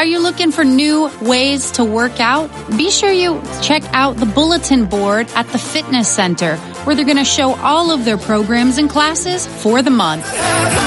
Are you looking for new ways to work out? Be sure you check out the bulletin board at the fitness center, where they're going to show all of their programs and classes for the month.